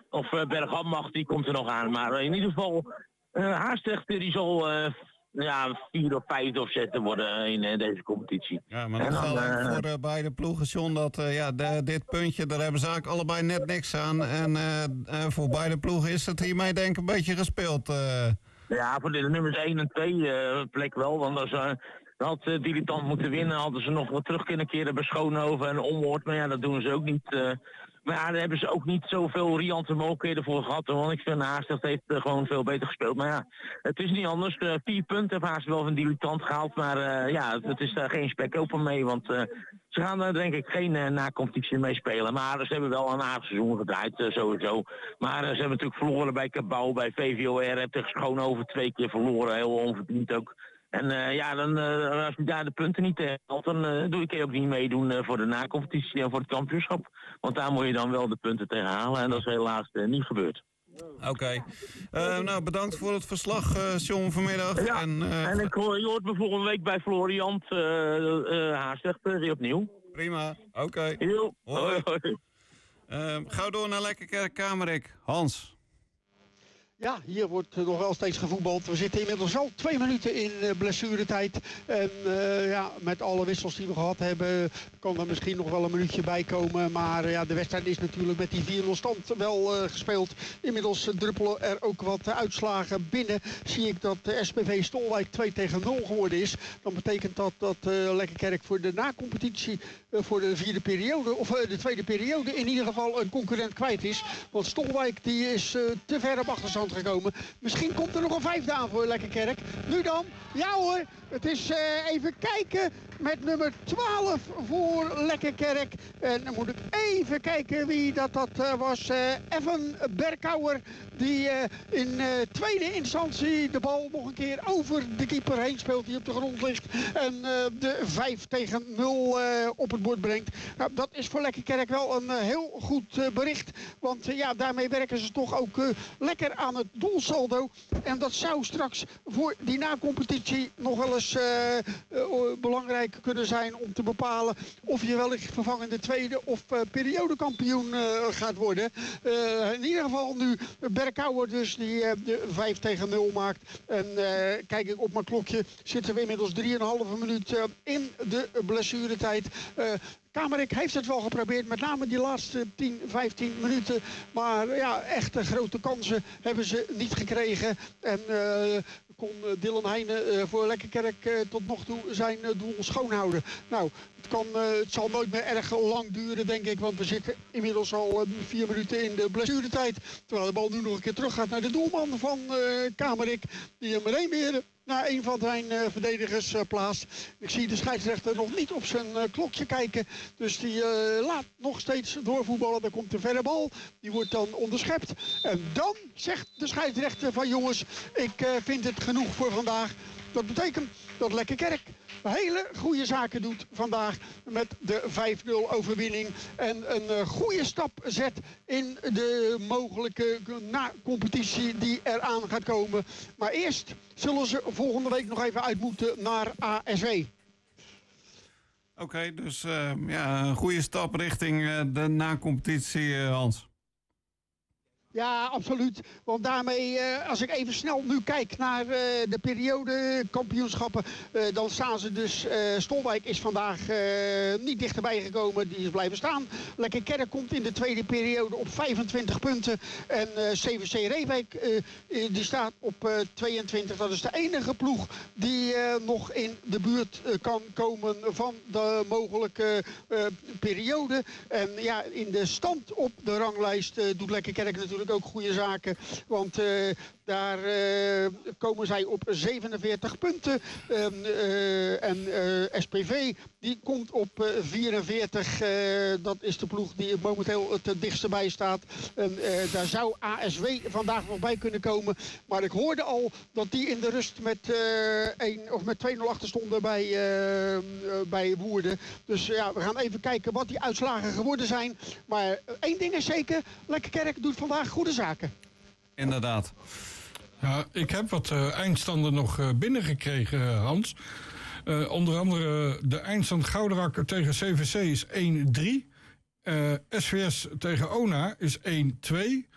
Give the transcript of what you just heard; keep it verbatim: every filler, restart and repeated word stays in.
of uh, Bergambacht, die komt er nog aan. Maar in ieder geval, uh, Haastrecht die zal uh, ja, vier of vijf of zetten worden in uh, deze competitie. Ja, maar dat geldt uh, voor uh, beide ploegen, John, dat uh, ja, de, dit puntje, daar hebben ze eigenlijk allebei net niks aan. En uh, uh, voor beide ploegen is het hiermee denk ik een beetje gespeeld. Uh. Ja, voor de nummers één en twee uh, plek wel, want als uh, had uh, Dilettant moeten winnen, hadden ze nog wat terug kunnen keren bij Schoonhoven en Ommoord. Maar ja, dat doen ze ook niet. Uh, maar ja, daar hebben ze ook niet zoveel riante mogelijkheden voor gehad. Want ik vind Haastrecht heeft uh, gewoon veel beter gespeeld. Maar ja, het is niet anders. Uh, vier punten heeft Haastrecht wel van Dilettant gehaald. Maar uh, ja, het is daar geen spek open mee. Want uh, ze gaan daar denk ik geen uh, na-competitie mee spelen. Maar ze hebben wel een aardig seizoen gedraaid, uh, sowieso. Maar uh, ze hebben natuurlijk verloren bij Cabau, bij V V O R. Tegen Schoonhoven twee keer verloren. Heel onverdiend ook. En uh, ja, dan, uh, als je daar de punten niet haalt, dan uh, doe ik ook niet meedoen uh, voor de na-competitie en voor het kampioenschap. Want daar moet je dan wel de punten tegen halen en dat is helaas uh, niet gebeurd. Oké. Okay. Uh, nou, bedankt voor het verslag, uh, John, vanmiddag. Ja, en, uh, en ik hoor, je hoort me volgende week bij Floriant uh, uh, Haastrecht uh, weer opnieuw. Prima, oké. Okay. Hoi. Hoi, hoi. Uh, gauw door naar Lekkerkerk Kamerik. Hans. Ja, hier wordt nog wel steeds gevoetbald. We zitten inmiddels al twee minuten in uh, blessuretijd. En uh, ja, met alle wissels die we gehad hebben, kan er misschien nog wel een minuutje bij komen. Maar uh, ja, de wedstrijd is natuurlijk met die vier nul stand wel uh, gespeeld. Inmiddels uh, druppelen er ook wat uh, uitslagen binnen. Zie ik dat de S P V Stolwijk twee tegen nul geworden is. Dan betekent dat dat uh, Lekkerkerk voor de na-competitie, uh, voor de vierde periode, of uh, de tweede periode in ieder geval een concurrent kwijt is. Want Stolwijk die is uh, te ver op achterstand gekomen. Misschien komt er nog een vijfde aan voor Lekkerkerk. Nu dan? Ja hoor, het is uh, even kijken met nummer twaalf voor Lekkerkerk. En dan moet ik even kijken wie dat, dat uh, was. Uh, Evan Berkouwer die uh, in uh, tweede instantie de bal nog een keer over de keeper heen speelt die op de grond ligt. En uh, de vijf tegen nul uh, op het bord brengt. Nou, dat is voor Lekkerkerk wel een uh, heel goed uh, bericht. Want uh, ja, daarmee werken ze toch ook uh, lekker aan het doelsaldo. En dat zou straks voor die na-competitie nog wel eens uh, uh, belangrijk kunnen zijn om te bepalen of je wellicht vervangende tweede of uh, periodekampioen uh, gaat worden. Uh, in ieder geval nu Berkouwer dus die uh, de vijf tegen nul maakt. En uh, kijk ik op mijn klokje zitten we inmiddels drieënhalve minuut uh, in de blessuretijd. Uh, Kamerik heeft het wel geprobeerd, met name die laatste tien, vijftien minuten. Maar ja, echte grote kansen hebben ze niet gekregen. En uh, kon Dylan Heijnen uh, voor Lekkerkerk uh, tot nog toe zijn uh, doel schoonhouden. Nou, het, kan, uh, het zal nooit meer erg lang duren, denk ik. Want we zitten inmiddels al uh, vier minuten in de blessuretijd. Terwijl de bal nu nog een keer terug gaat naar de doelman van uh, Kamerik. Die hem meteen weer naar een van zijn uh, verdedigers uh, plaatst. Ik zie de scheidsrechter nog niet op zijn uh, klokje kijken. Dus die uh, laat nog steeds doorvoetballen. Er komt een verre bal. Die wordt dan onderschept. En dan zegt de scheidsrechter van jongens, ik uh, vind het genoeg voor vandaag. Dat betekent dat Lekkerkerk hele goede zaken doet vandaag met de vijf nul overwinning. En een uh, goede stap zet in de mogelijke na-competitie die eraan gaat komen. Maar eerst zullen ze volgende week nog even uit moeten naar A S W. Oké, okay, dus uh, ja, een goede stap richting uh, de na-competitie, uh, Hans. Ja, absoluut. Want daarmee, uh, als ik even snel nu kijk naar uh, de periodekampioenschappen, uh, dan staan ze dus, uh, Stolwijk is vandaag uh, niet dichterbij gekomen, die is blijven staan. Lekkerkerk komt in de tweede periode op vijfentwintig punten. En uh, C V C Reewijk, uh, die staat op uh, tweeëntwintig. Dat is de enige ploeg die uh, nog in de buurt uh, kan komen van de mogelijke uh, periode. En ja, in de stand op de ranglijst uh, doet Lekkerkerk natuurlijk ook goede zaken, want uh, daar uh, komen zij op zevenenveertig punten. Um, uh, en uh, S P V die komt op uh, vierenveertig. Uh, dat is de ploeg die momenteel het dichtste bij staat. En uh, daar zou A S W vandaag nog bij kunnen komen. Maar ik hoorde al dat die in de rust met, uh, een, of met twee nul achter stonden bij, uh, uh, bij Woerden. Dus ja, we gaan even kijken wat die uitslagen geworden zijn. Maar uh, één ding is zeker, Lekkerkerk doet vandaag goede zaken. Inderdaad. Ja, ik heb wat uh, eindstanden nog uh, binnengekregen, Hans. Uh, onder andere de eindstand Gouderakker tegen C V C is één drie. Uh, S V S tegen O N A is één twee.